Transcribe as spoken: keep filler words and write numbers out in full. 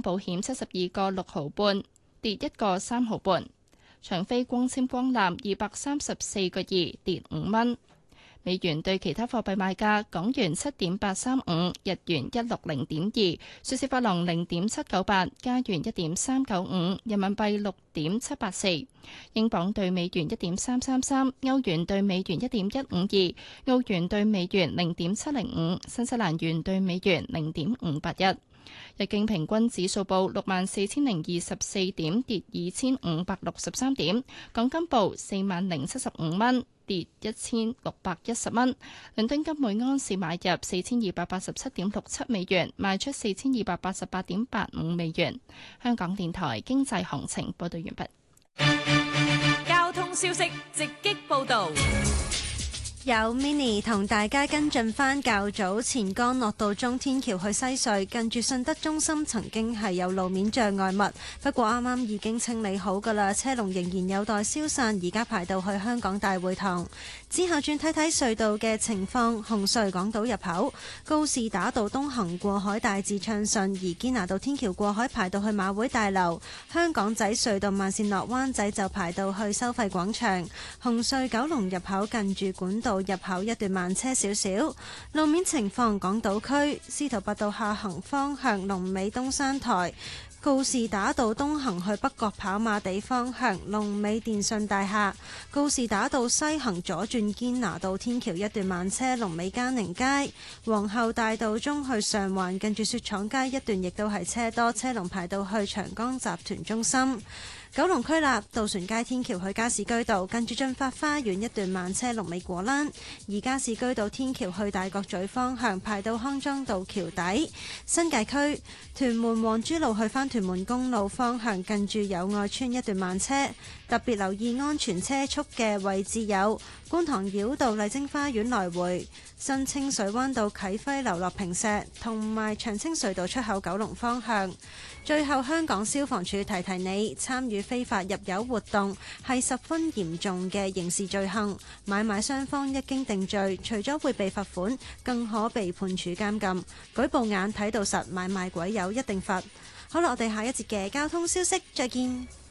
保險七十二個六毫半，跌一個三毫半。長飛光纖光纜二百三十四個二，跌五蚊。美元對其他貨幣賣價：港元七點八三五，日元一六零點二，瑞士法郎零點七九八，加元一點三九五，人民幣六點七八四，英鎊對美元一點三三三，歐元對美元一點一五二，澳元對美元零點七零五，新西蘭元對美元零點五八一。日經平均指數報六萬四千零二十四點，跌二千五百六十三點。港金報四萬零七十五蚊，跌一千六百一十蚊。倫敦金每安士買入四千二百八十七點六七美元，賣出四千二百八十八點八五美元。香港電台經濟行情報道完畢。 交通消息直擊報道。 有 Mini 同大家跟進返較早前干諾道中天橋去西隧，近住信德中心曾經係有路面障礙物，不過啱啱已經清理好㗎啦，車龍仍然有待消散，而家排到去香港大會堂。之後轉睇睇隧道嘅情況，紅隧港島入口告士打道東行過海大致暢順，而堅拿道天橋過海排到去馬會大樓。香港仔隧道慢線落灣仔就排到去收費廣場。紅隧九龍入口近住管道入口一段慢車少少。路面情況，港島區司徒拔道下行方向龍尾東山台，告士打道東行去北角跑馬地方向龍尾電訊大廈，告士打道西行左轉堅拿道天橋一段慢車龍尾嘉寧街，皇后大道中去上環近住雪廠街一段亦都係車多，車龍排到去長江集團中心。九龍區立渡船街天橋去加士居道，近住駿發花園一段慢車龍尾果欄；而加士居道天橋去大角咀方向排到康莊道橋底。新界區屯門皇珠路去返屯門公路方向，近住友愛邨一段慢車，特別留意安全車速嘅位置有觀塘繞道麗晶花園來回、新清水灣道啟輝樓落坪石，同埋長青隧道出口九龍方向。最後，香港消防處提提你，參與非法入油活動係十分嚴重嘅刑事罪行，買賣雙方一經定罪，除咗會被罰款，更可被判處監禁。舉報眼睇到實，買賣鬼友一定罰。好啦，我哋下一節嘅交通消息再見。